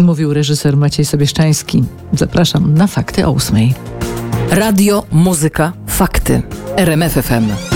Mówił reżyser Maciej Sobieszczański. Zapraszam na Fakty o 8:00. Radio, muzyka, fakty. RMF FM.